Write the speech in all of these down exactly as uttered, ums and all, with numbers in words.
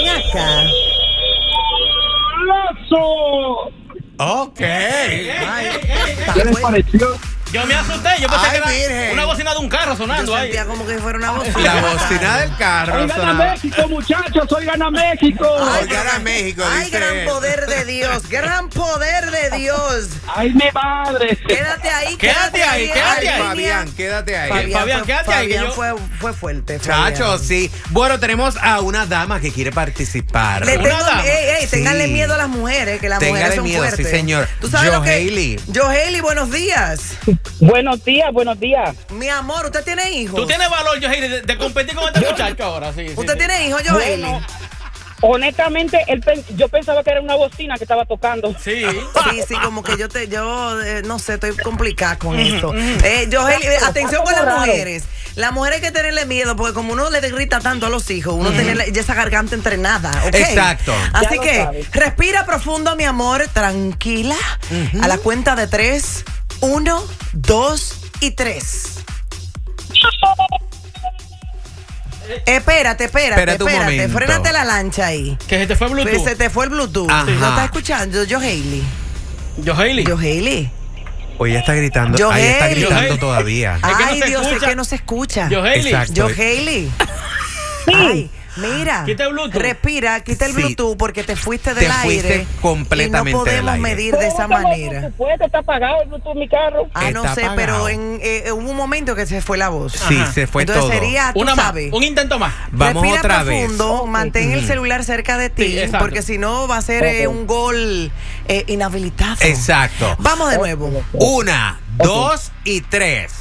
acá. ¡Lazo! Ok. Ay, ¿Qué les pareció? Yo me asusté, yo pensé Ay, que era virgen. una bocina de un carro sonando yo ahí. sentía como que fuera una bocina. La bocina del carro. ¡Hoy gana sonaba. México, muchachos! ¡Hoy gana México! Hoy gana México, Ay, dice gran él. poder de Dios, gran poder de Dios. ¡Ay, mi madre! Quédate ahí, Quédate ahí, en quédate la ahí. línea. Fabián, quédate ahí. Fabián, Fabián, fue, quédate ahí, que Fabián yo- fue, fue fuerte. Chacho, Fabián. sí. Bueno, tenemos a una dama que quiere participar. Le Una tengo, dama. ey, ey, Sí. ténganle miedo a las mujeres, que las Téngale mujeres son miedo, sí, fuertes. señor. ¿Tú sabes lo que? Johailey. Johailey, buenos días. Buenos días, buenos días. Mi amor, ¿usted tiene hijos? Tú tienes valor, Johailey, de, de competir con este muchacho ahora, sí. sí, ¿Usted sí. tiene hijos, Johailey? Bueno, honestamente, él pen- yo pensaba que era una bocina que estaba tocando. Sí. Sí, sí, como que yo te, yo eh, no sé, estoy complicada con esto. Eh, Johailey, eh, atención con las Raro. mujeres. Las mujeres hay que tenerle miedo, porque como uno le grita tanto a los hijos, uno tiene la- esa garganta entrenada, ¿ok? Exacto. Así Ya lo que, sabes. respira profundo, mi amor, tranquila. A la cuenta de tres, uno, dos y tres. Espérate, espérate, Espérate un espérate. momento. Frénate la lancha ahí. Que se te fue Bluetooth. Pues se te fue el Bluetooth. Ajá. ¿No estás escuchando, Johailey? Johailey. Johailey. Hoy está gritando. Yo, Ahí está Hailey. gritando Yo, Hailey. todavía. Es que no Ay, se Dios, escucha. es que no se escucha. Johailey. Exacto. Johailey. Ay, mira. Quita el Bluetooth. Respira, quita el Sí. Bluetooth porque te fuiste del Te fuiste aire. completamente y no podemos del aire. medir de esa manera. Puede está apagado el Bluetooth de mi carro. Ah, no Está sé, pero apagado. en, eh, hubo un momento que se fue la voz. Sí, Ajá. se fue Entonces todo. sería, tú Una más, sabes. un intento más. Vamos Respira otra vez. profundo, mantén el celular cerca de ti, Sí, exacto. porque si no va a ser eh, un gol eh, inhabilitado. Exacto. Vamos de nuevo. Una, dos y tres.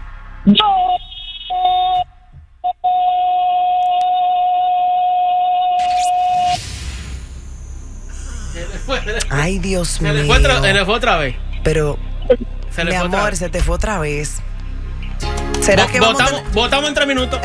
Ay, Dios Se mío. le fue otra, se le fue otra vez. Pero, Se le mi fue otra amor, vez. se te fue otra vez. ¿Será Vo- que vamos a votamos, votamos en tres minutos.